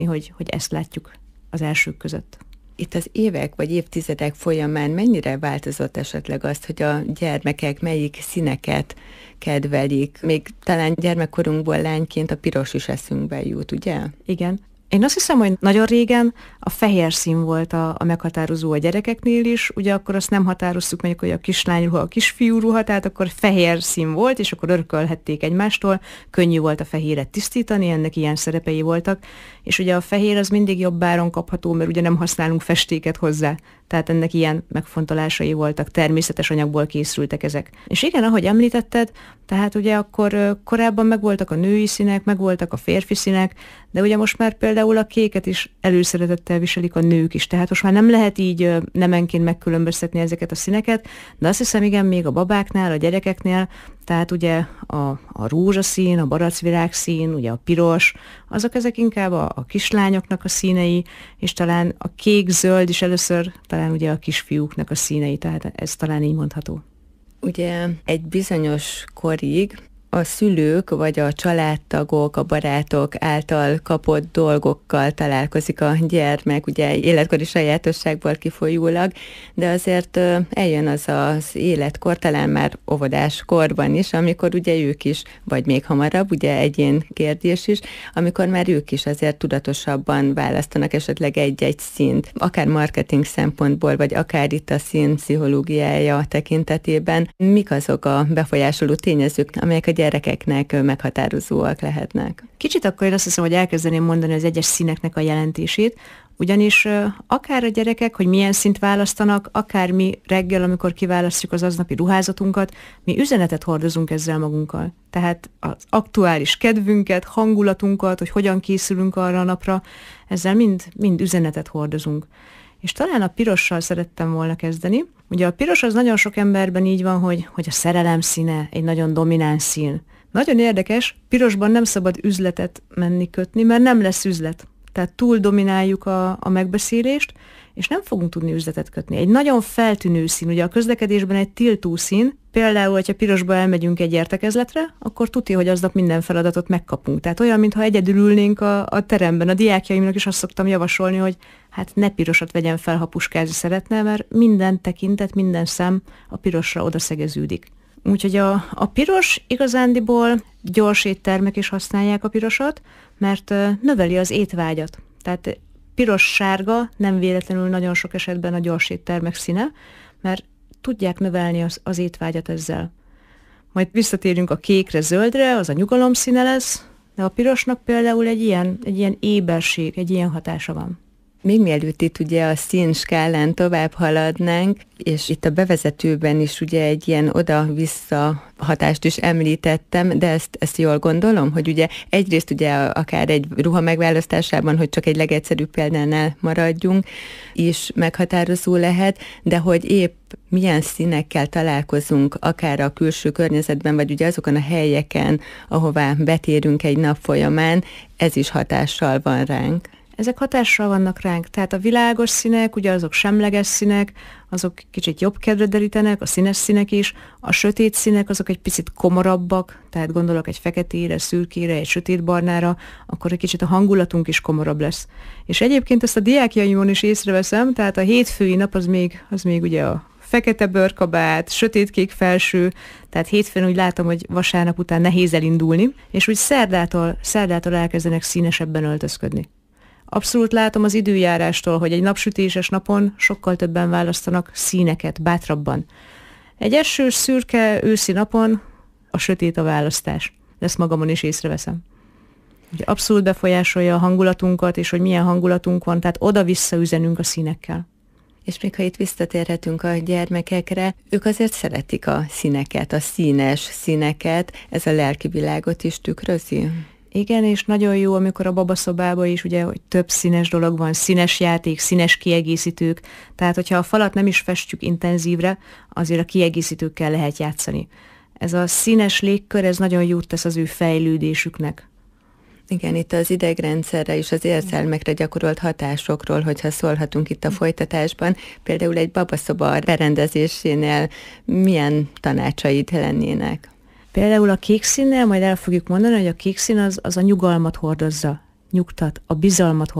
hogy ezt látjuk az elsők között. Itt az évek vagy évtizedek folyamán mennyire változott esetleg azt, hogy a gyermekek melyik színeket kedvelik? Még talán gyermekkorunkból lányként a piros is eszünkbe jut, ugye? Igen. Én azt hiszem, hogy nagyon régen a fehér szín volt a meghatározó a gyerekeknél is, ugye akkor azt nem határoztuk meg, hogy a kislányruha, a kisfiú ruha, tehát akkor fehér szín volt, és akkor örökölhették egymástól, könnyű volt a fehéret tisztítani, ennek ilyen szerepei voltak, és ugye a fehér az mindig jobb áron kapható, mert ugye nem használunk festéket hozzá, tehát ennek ilyen megfontolásai voltak, természetes anyagból készültek ezek. És igen, ahogy említetted, tehát ugye akkor korábban megvoltak a női színek, megvoltak a férfi színek, de ugye most már például a kéket is előszeretettel viselik a nők is, tehát most már nem lehet így nemenként megkülönböztetni ezeket a színeket, de azt hiszem, igen, még a babáknál, a gyerekeknél, tehát ugye a rózsaszín, a baracvirágszín, ugye a piros, ezek inkább a kislányoknak a színei, és talán a kék-zöld is először talán ugye a kisfiúknak a színei, tehát ez talán így mondható. Ugye egy bizonyos korig a szülők vagy a családtagok, a barátok által kapott dolgokkal találkozik a gyermek, ugye életkori sajátosságból kifolyólag, de azért eljön az életkor, talán már óvodás korban is, amikor ugye ők is, vagy még hamarabb, ugye egyén kérdés is, amikor már ők is azért tudatosabban választanak esetleg egy-egy színt, akár marketing szempontból, vagy akár itt a szín pszichológiája tekintetében. Mik azok a befolyásoló tényezők, amelyek a gyerekeknek meghatározóak lehetnek? Kicsit akkor én azt hiszem, hogy elkezdeném mondani az egyes színeknek a jelentését, ugyanis akár a gyerekek, hogy milyen színt választanak, akár mi reggel, amikor kiválasztjuk az aznapi ruházatunkat, mi üzenetet hordozunk ezzel magunkkal. Tehát az aktuális kedvünket, hangulatunkat, hogy hogyan készülünk arra a napra, ezzel mind üzenetet hordozunk. És talán a pirossal szerettem volna kezdeni. Ugye a piros az nagyon sok emberben így van, hogy a szerelem színe, egy nagyon domináns szín. Nagyon érdekes, pirosban nem szabad üzletet menni kötni, mert nem lesz üzlet. Tehát túl domináljuk a megbeszélést, és nem fogunk tudni üzletet kötni. Egy nagyon feltűnő szín, ugye a közlekedésben egy tiltó szín, például, hogyha pirosba elmegyünk egy értekezletre, akkor tudja, hogy aznap minden feladatot megkapunk. Tehát olyan, mintha egyedül ülnénk a teremben. A diákjaimnak is azt szoktam javasolni, hogy hát ne pirosat vegyen fel, ha puskázni szeretne, mert minden tekintet, minden szem a pirosra odaszegeződik. Úgyhogy a piros igazándiból gyors éttermek is használják a pirosat, mert növeli az étvágyat. Tehát piros-sárga nem véletlenül nagyon sok esetben a gyors éttermek színe, mert tudják növelni az étvágyat ezzel. Majd visszatérünk a kékre, zöldre, az a nyugalom színe lesz, de a pirosnak például egy ilyen éberség, egy ilyen hatása van. Még mielőtt itt ugye a színskálán tovább haladnánk, és itt a bevezetőben is ugye egy ilyen oda-vissza hatást is említettem, de ezt jól gondolom, hogy ugye egyrészt ugye akár egy ruha megválasztásában, hogy csak egy legegyszerűbb példánál maradjunk, is meghatározó lehet, de hogy épp milyen színekkel találkozunk, akár a külső környezetben, vagy ugye azokon a helyeken, ahová betérünk egy nap folyamán, ez is hatással van ránk. Ezek hatással vannak ránk, tehát a világos színek, ugye azok semleges színek, azok kicsit jobb kedvre derítenek, a színes színek is, a sötét színek azok egy picit komorabbak, tehát gondolok egy feketére, szürkére, egy sötétbarnára, akkor egy kicsit a hangulatunk is komorabb lesz. És egyébként ezt a diákjaimon is észreveszem, tehát a hétfői nap az még ugye a fekete bőrkabát, sötétkék felső, tehát hétfőn úgy látom, hogy vasárnap után nehéz elindulni, és úgy szerdától elkezdenek színesebben öltözködni. Abszolút látom az időjárástól, hogy egy napsütéses napon sokkal többen választanak színeket, bátrabban. Egy esős, szürke őszi napon a sötét a választás. Ezt magamon is észreveszem. Ugye abszolút befolyásolja a hangulatunkat, és hogy milyen hangulatunk van, tehát oda-vissza üzenünk a színekkel. És még ha itt visszatérhetünk a gyermekekre, ők azért szeretik a színeket, a színes színeket, ez a lelki világot is tükrözi? Igen, és nagyon jó, amikor a babaszobában is ugye, hogy több színes dolog van, színes játék, színes kiegészítők, tehát hogyha a falat nem is festjük intenzívre, azért a kiegészítőkkel lehet játszani. Ez a színes légkör, ez nagyon jót tesz az ő fejlődésüknek. Igen, itt az idegrendszerre és az érzelmekre gyakorolt hatásokról, hogyha szólhatunk itt a folytatásban, például egy babaszoba berendezésénél milyen tanácsaid lennének? Például a kék színnél majd el fogjuk mondani, hogy a kék szín az a nyugalmat hordozza. nyugtat, a bizalmat